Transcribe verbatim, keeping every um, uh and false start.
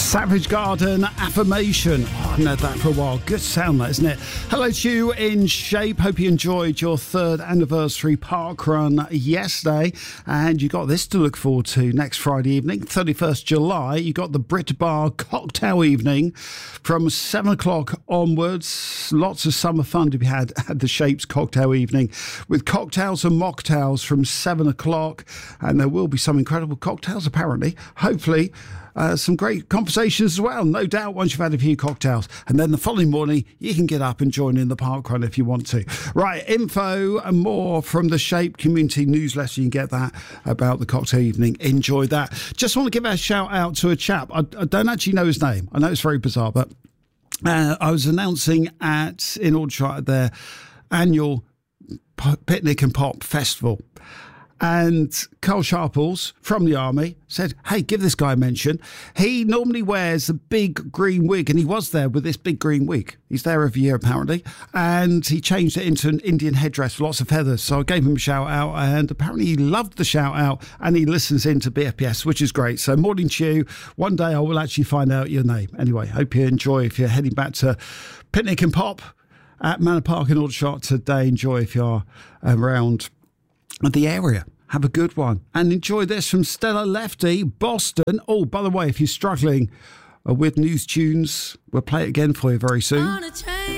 Savage Garden, Affirmation. Oh, I haven't had that for a while. Good sound, that, isn't it? Hello to you in Shape. Hope you enjoyed your third anniversary park run yesterday. And you got this to look forward to next Friday evening, thirty-first of July. You got the Brit Bar Cocktail Evening from seven o'clock onwards. Lots of summer fun to be had at the Shapes Cocktail Evening with cocktails and mocktails from seven o'clock. And there will be some incredible cocktails, apparently. Hopefully, Uh, some great conversations as well, no doubt, once you've had a few cocktails. And then the following morning, you can get up and join in the park run if you want to. Right, info and more from the Shape Community newsletter. You can get that about the cocktail evening. Enjoy that. Just want to give a shout out to a chap. I, I don't actually know his name. I know it's very bizarre, but uh, I was announcing at in Aldershot at their annual P- Picnic and Pop Festival. And Carl Sharples from the Army said, hey, give this guy a mention. He normally wears a big green wig, and he was there with this big green wig. He's there every year, apparently. And he changed it into an Indian headdress with lots of feathers. So I gave him a shout out, and apparently he loved the shout out, and he listens into B F P S, which is great. So morning to you. One day I will actually find out your name. Anyway, hope you enjoy if you're heading back to Picnic and Pop at Manor Park in Aldershot today. Enjoy if you're around the area. Have a good one. And enjoy this from Stella Lefty, Boston. Oh, by the way, if you're struggling uh, with news tunes, we'll play it again for you very soon.